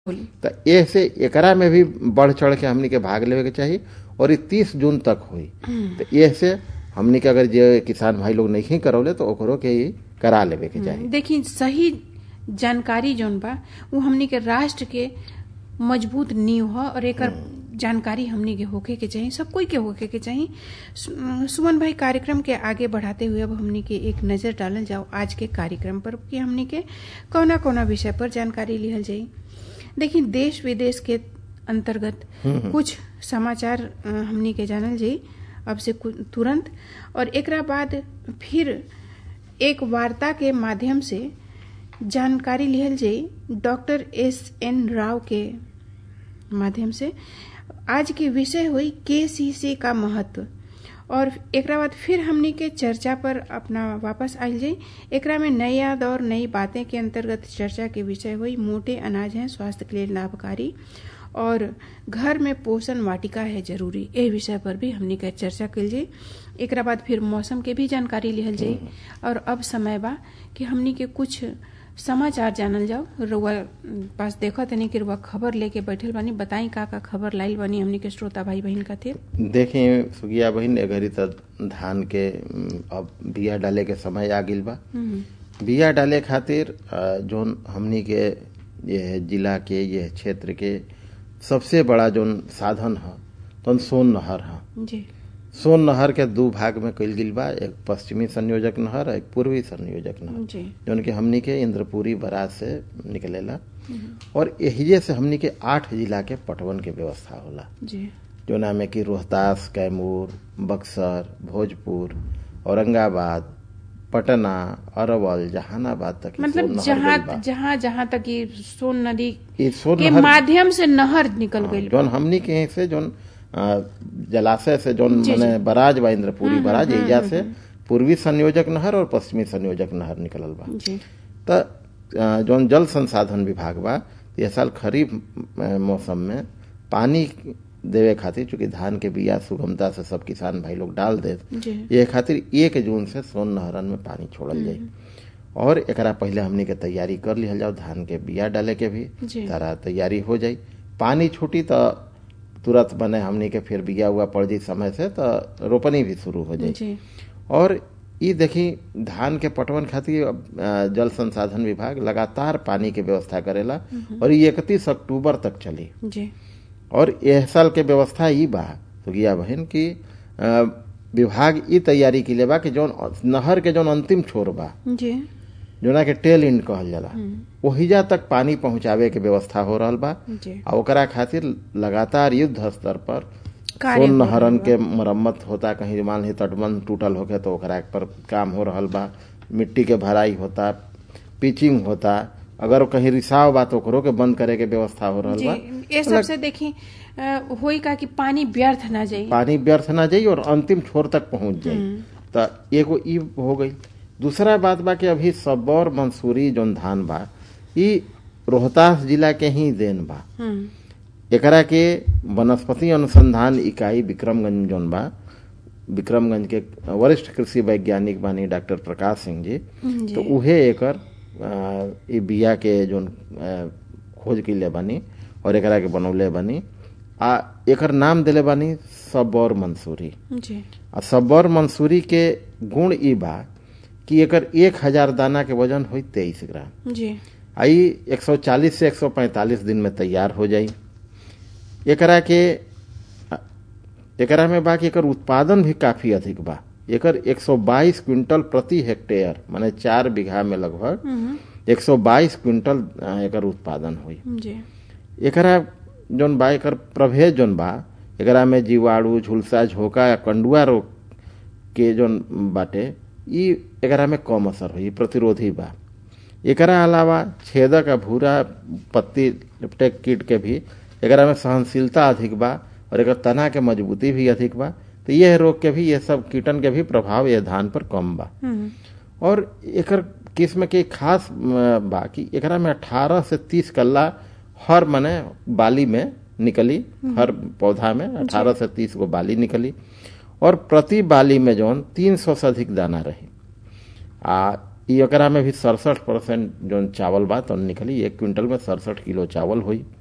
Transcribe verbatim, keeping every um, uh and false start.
तो ऐसे एकरा में भी बढ़ चढ़ के हमनी के भाग लेवे के चाहिए और तीस जून तक हुई। तो ऐसे हमनी के अगर जो किसान भाई लोग नहीं करौले तो ओकरो के ही करा लेवे के चाहिए। देखिए सही जानकारी जौन बा वो हमनी के राष्ट्र के मजबूत नींव है और एक जानकारी हमनी के होके के चाहिए, सब कोई के होके के चाहिए। सुमन भाई, कार्यक्रम के आगे बढ़ाते हुए अब हमनी के एक नजर डालल जाओ आज के कार्यक्रम पर कि हमनी के कौना कौना विषय पर जानकारी लिहल जाये। देखिए देश विदेश के अंतर्गत कुछ समाचार हमनी के जानल जाये अब से तुरंत, और एकरा बाद फिर एक वार्ता के माध्यम से जानकारी लिहल जाये डॉक्टर एस एन राव के माध्यम से। आज के विषय हुई केसीसी का महत्व, और एकरा बाद फिर हमनी के चर्चा पर अपना वापस आयल जाये। एकरा में नया दौर नई बातें के अंतर्गत चर्चा के विषय हुई मोटे अनाज हैं स्वास्थ्य के लिए लाभकारी और घर में पोषण वाटिका है जरूरी, ए विषय पर भी हमनी के चर्चा कल जाये। एकरा बाद फिर मौसम के भी जानकारी लिहल जाये। और अब समय बा कि हमनी के कुछ समाचार जानल जाओ। रुआ पास देखो तनी कि रुआ खबर लेके बैठल बानी, बताई का का खबर लाइल बानी हमनी के श्रोता भाई बहन खातिर। देखिए सुगिया बहन, अगर तो धान के अब बिया डाले के समय आ गिल बा। बिया डाले खातिर जोन हमनी के ये जिला के ये क्षेत्र के सबसे बड़ा जोन साधन है तो सोन नहर है जी। सोन नहर के दो भाग में कइल गिल बा, एक पश्चिमी संयोजक नहर एक पूर्वी संयोजक नहर जोन के हमनी के इंद्रपुरी बराज से निकलेला। और एहिजे से हमनी के आठ जिला के पटवन के व्यवस्था होला जी, जोना में कि रोहतास, कैमूर, बक्सर, भोजपुर, औरंगाबाद, पटना, अरवल, जहानाबाद तक मतलब जहाँ जहाँ जहाँ तक ये सोन नदी के माध्यम से नहर निकल गई। जोन हमनी के से जोन जलाशय से जोन माने बराज बा इंद्रपुरी बराज, एजा से पूर्वी संयोजक नहर और पश्चिमी संयोजक नहर निकलल बा। तो जोन जल संसाधन विभाग बा ये साल खरीफ मौसम में पानी देवे खातिर, चूंकि धान के बिया सुगमता से सब किसान भाई लोग डाल दे, ये खातिर एक जून से सोन नहरन में पानी छोड़ल जाये। और एकरा पहले हमनी के तैयारी कर लिहल जाओ, धान के बिया डाले के भी सारा तैयारी हो जाये। पानी छूटी तो तुरंत बने हमनी के फिर बिया हुआ पड़ जाये समय से तो रोपनी भी शुरू हो जाये। और ये देखी धान के पटवन खातिर जल संसाधन विभाग लगातार पानी के व्यवस्था करेला और ये इकतीस अक्टूबर तक चली जी। और यह साल के व्यवस्था ये बा सुगिया बहन की विभाग ये तैयारी के लिए बा कि जौन नहर के जौन अंतिम छोर बा जी, जोना के टेल एंड कहल जाला, वहीजा तक पानी पहुंचावे के व्यवस्था हो रहल बा। और ओकरा खातिर लगातार युद्ध स्तर पर सोन नहरन के मरम्मत होता, कहीं मान ली तटबंध टूटल होके तो ओकरा पर काम हो रहल बा, मिट्टी के भराई होता, पिचिंग होता, अगर कहीं रिसाव बा तो ओकरो के बंद करे के व्यवस्था हो रहल बा। ये सबसे देखी होई का कि पानी व्यर्थ ना जाये, पानी व्यर्थ ना जाये और अंतिम छोर तक पहुंच जाये। तो एगो ई हो गई। दूसरा बात बा कि अभी सबौर मंसूरी जोन धान बा ई रोहतास जिला के ही देन बा। एकरा के वनस्पति अनुसंधान इकाई विक्रमगंज जोन बा, विक्रमगंज के वरिष्ठ कृषि वैज्ञानिक बानी डॉक्टर प्रकाश सिंह जी, जी। तो उहे एकर ई बिया के जोन खोज के ले बानी और एकरा के बनौले बानी आ एकर नाम दिले बानी सबौर मंसूरी जी। आ सबौर मंसूरी के गुण ई बा कि एकर एक हजार दाना के वजन हुई तेईस ग्राम जी। आई एक सौ चालीस से एक सौ पैंतालीस दिन में तैयार हो जाई। एकरा के एकरा में बा कि एकर उत्पादन भी काफी अधिक बा। एकर एक सौ बाईस क्विंटल प्रति हेक्टेयर माने चार बीघा में लगभग एक सौ बाईस क्विंटल एकर उत्पादन हुई। एकरा जोन बा एकर प्रभेद जोन बा एकरा में जीवाणु, झुलसा, झोंका या कंडुआ रोग के जोन बाटे ई एकरा में कम असर हुई, प्रतिरोधी बा। एकरा अलावा छेदक आ भूरा पत्ती लिपटे कीट के भी एकरा में सहनशीलता अधिक बा और एकर तना के मजबूती भी अधिक बा। तो यह रोग के भी ये सब कीटन के भी प्रभाव ये धान पर कम बा। और एकर किस्म के खास बा कि एकरा में अठारह से तीस कल्ला हर मने बाली में निकली, हर पौधा में अठारह से तीस गो बाली निकली और प्रति बाली में जौन तीन सौ से अधिक दाना रही। आ ई एकरा में भी सड़सठ परसेंट जो चावल बा तो निकली, एक क्विंटल में सड़सठ किलो चावल हुई।